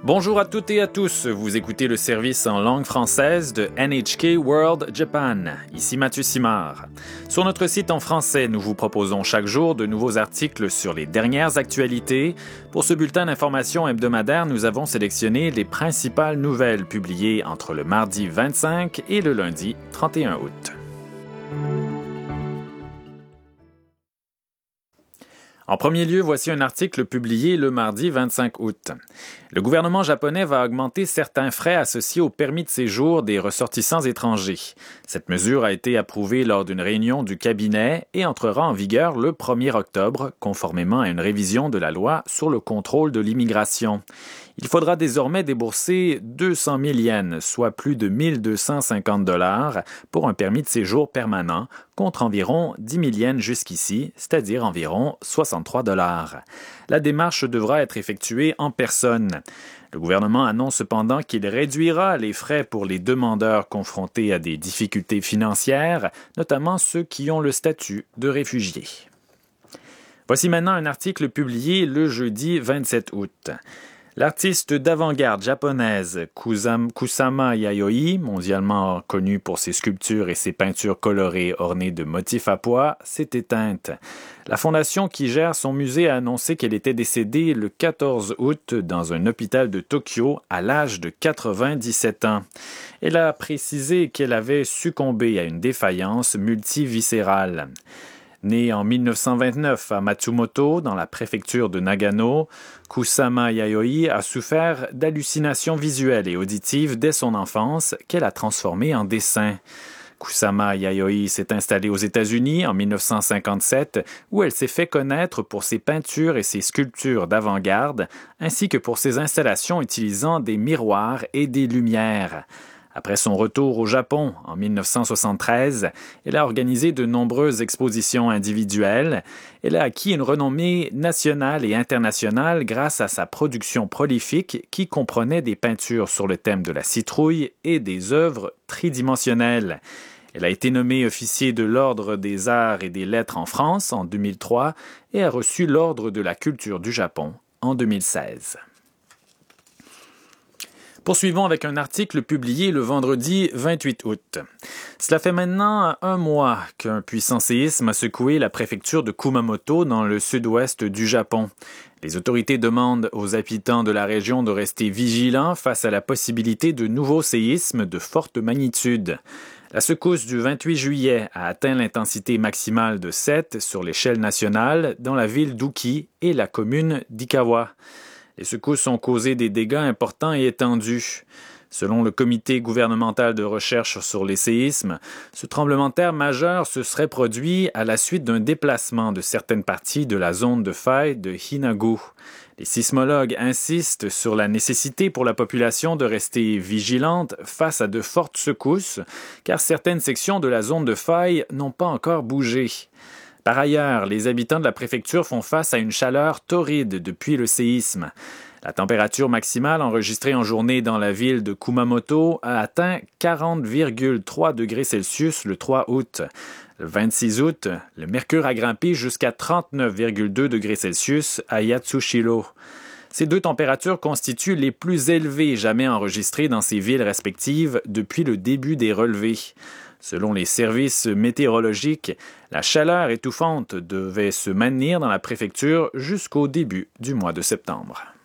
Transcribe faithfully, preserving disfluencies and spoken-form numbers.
Bonjour à toutes et à tous, vous écoutez le service en langue française de N H K World Japan. Ici Mathieu Simard. Sur notre site en français, nous vous proposons chaque jour de nouveaux articles sur les dernières actualités. Pour ce bulletin d'information hebdomadaire, nous avons sélectionné les principales nouvelles publiées entre le mardi vingt-cinq et le lundi trente et un août. En premier lieu, voici un article publié le mardi vingt-cinq août. Le gouvernement japonais va augmenter certains frais associés au permis de séjour des ressortissants étrangers. Cette mesure a été approuvée lors d'une réunion du cabinet et entrera en vigueur le premier octobre, conformément à une révision de la loi sur le contrôle de l'immigration. Il faudra désormais débourser deux cent mille yens, soit plus de mille deux cent cinquante dollars, pour un permis de séjour permanent, contre environ dix mille yens jusqu'ici, c'est-à-dire environ soixante-trois dollars. La démarche devra être effectuée en personne. Le gouvernement annonce cependant qu'il réduira les frais pour les demandeurs confrontés à des difficultés financières, notamment ceux qui ont le statut de réfugiés. Voici maintenant un article publié le jeudi vingt-sept août. L'artiste d'avant-garde japonaise Kusam, Kusama Yayoi, mondialement connue pour ses sculptures et ses peintures colorées ornées de motifs à pois, s'est éteinte. La fondation qui gère son musée a annoncé qu'elle était décédée le quatorze août dans un hôpital de Tokyo à l'âge de quatre-vingt-dix-sept ans. Elle a précisé qu'elle avait succombé à une défaillance multiviscérale. Née en mille neuf cent vingt-neuf à Matsumoto, dans la préfecture de Nagano, Kusama Yayoi a souffert d'hallucinations visuelles et auditives dès son enfance qu'elle a transformées en dessin. Kusama Yayoi s'est installée aux États-Unis en mille neuf cent cinquante-sept, où elle s'est fait connaître pour ses peintures et ses sculptures d'avant-garde, ainsi que pour ses installations utilisant des miroirs et des lumières. Après son retour au Japon en mille neuf cent soixante-treize, elle a organisé de nombreuses expositions individuelles. Elle a acquis une renommée nationale et internationale grâce à sa production prolifique qui comprenait des peintures sur le thème de la citrouille et des œuvres tridimensionnelles. Elle a été nommée officier de l'Ordre des Arts et des Lettres en France en deux mille trois et a reçu l'Ordre de la Culture du Japon en deux mille seize. Poursuivons avec un article publié le vendredi vingt-huit août. Cela fait maintenant un mois qu'un puissant séisme a secoué la préfecture de Kumamoto dans le sud-ouest du Japon. Les autorités demandent aux habitants de la région de rester vigilants face à la possibilité de nouveaux séismes de forte magnitude. La secousse du vingt-huit juillet a atteint l'intensité maximale de sept sur l'échelle nationale dans la ville d'Uki et la commune d'Ikawa. Les secousses ont causé des dégâts importants et étendus. Selon le comité gouvernemental de recherche sur les séismes, ce tremblement de terre majeur se serait produit à la suite d'un déplacement de certaines parties de la zone de faille de Hinagu. Les sismologues insistent sur la nécessité pour la population de rester vigilante face à de fortes secousses, car certaines sections de la zone de faille n'ont pas encore bougé. Par ailleurs, les habitants de la préfecture font face à une chaleur torride depuis le séisme. La température maximale enregistrée en journée dans la ville de Kumamoto a atteint quarante virgule trois degrés Celsius le trois août. Le vingt-six août, le mercure a grimpé jusqu'à trente-neuf virgule deux degrés Celsius à Yatsushiro. Ces deux températures constituent les plus élevées jamais enregistrées dans ces villes respectives depuis le début des relevés. Selon les services météorologiques, la chaleur étouffante devait se maintenir dans la préfecture jusqu'au début du mois de septembre.